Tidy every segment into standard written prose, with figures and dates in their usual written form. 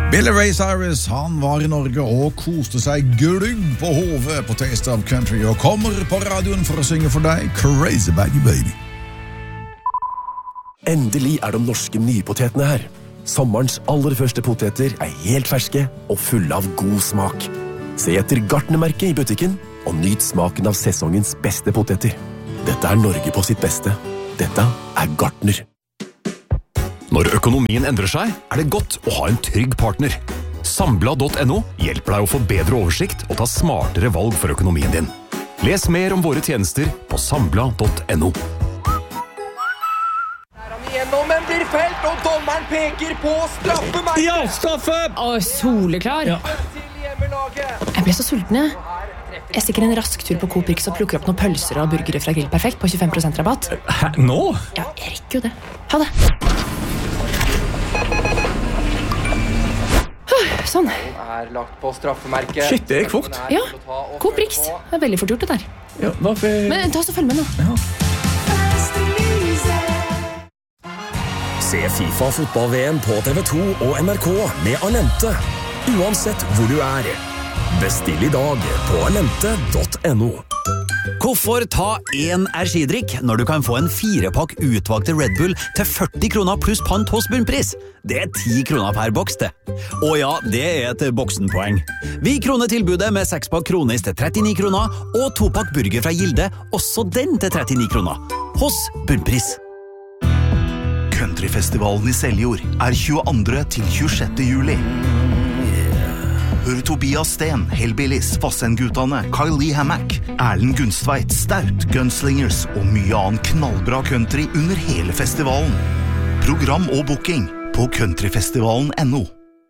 Billy Ray Cyrus, han var I Norge og koste seg glugg på hovet på Taste of Country og kommer på radioen for å synge for deg Crazy Baggy Baby. Endelig de norske nypotetene her. Sommerens aller første poteter helt ferske og fulle av god smak. Se etter Gartnermerket I butikken og nyt smaken av sesongens beste poteter. Dette Norge på sitt beste. Dette Gartner. Når økonomien endrer seg, det godt å ha en trygg partner. Sambla.no hjelper deg å få bedre oversikt og ta smartere valg for økonomien din. Les mer om våre tjenester på sambla.no. Men blir felt, og dommeren peker på straffemerket. Ja, straffe! Soleklar. Ja. Jeg ble så sulten, jeg. Jeg stikker en rask tur på Coop Rix og plukker opp noen pølser og burgere fra Grill Perfekt på 25% rabatt. Hæ, nå? Ja, jeg rekker jo det. Ha det. Sånn. Lagt på straffemerket. Shit, det gikk fort. Ja, Coop Rix. Det veldig fort gjort det der. Ja, hvorfor? Men ta oss og følg med nå. Ja. Se FIFA fotball-VM på TV2 og NRK med Alente. Uansett hvor du Bestill I dag på alente.no. Hvorfor ta en energidrikk når du kan få en 4-pakk utvalgte Red Bull til 40 kroner pluss pant hos Bunnpris? Det 10 kroner per boks det. Og ja, det et boksenpoeng. Vi kroner tilbudet med 6-pakk kronis til 39 kroner og 2-pakk burger fra Gilde, også den til 39 kroner. Hos Bunnpris. Countryfestivalen I Seljord 22. til 26. juli. Hør Tobias Sten, Hellbillies, Vassendgutane, Kyle Lee Hammack, Erlend Gunstveit, Stout, Gunslingers og mye annen knallbra country under hele festivalen. Program og booking på countryfestivalen.no.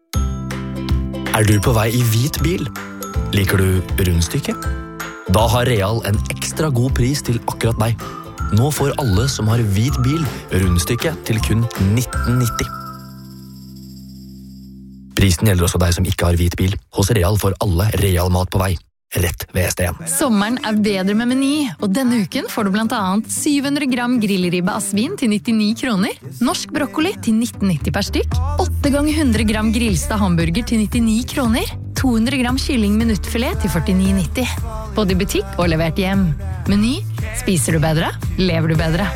Du på vei I hvit bil? Liker du rundstykke? Da har Real en ekstra god pris til akkurat deg. Nå får alle som har hvit bil rundstykke til kun 19,90. Prisen gjelder også deg som ikke har hvit bil. Hos Real får alle Real mat på vei. Rett ved STN. Sommeren bedre med Meny, og denne uken får du blant annet 700 gram grillribbe av svin til 99 kroner, norsk brokkoli til 19,90 per stykk, 8 ganger 100 gram grillsta hamburger til 99 kroner, 200 gram kylling minuttfilet til 49,90. Både I butikk og levert hjem. Meny, spiser du bedre, lever du bedre.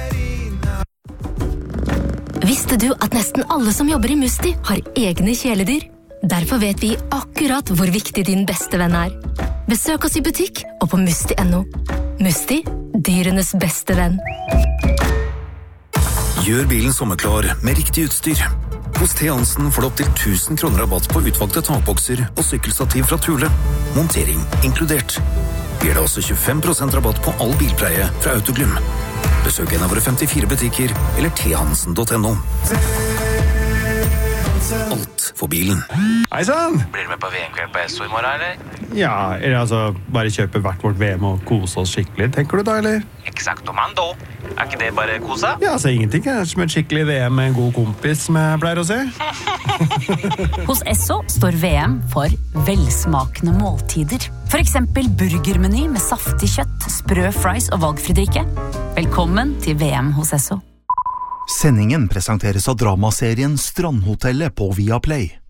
Visste du at nesten alle som jobber I Musti har egne kjæledyr? Derfor vet vi akkurat hvor viktig din beste venn Besøk oss I butikk og på Musti.no. Musti, dyrenes beste venn. Gjør bilen sommerklar med riktig utstyr. Hos T. Hansen får du opp til 1000 kroner rabatt på utvalgte takbokser og sykkelstativ fra Thule. Montering inkludert. Gir deg også 25% rabatt på all bilpleie fra Autoglym. Besøk en av våre 54 butikker eller thansen.no. Alt for bilen. Hei sann! Blir du med på VM-kveld på SO I morgen, eller? Ja, eller altså, bare kjøpe hvert vårt VM og kose oss skikkelig, tenker du da, eller? Exactomando. Ikke det bare kosa? Ja, altså ingenting som et skikkelig VM med en god kompis, som jeg pleier å se. Hos Esso står VM for velsmakende måltider. For eksempel burgermeny med saftig kjøtt, sprø fries og valgfri drikke. Velkommen til VM hos Esso. Sendingen presenteres av dramaserien Strandhotellet på Viaplay.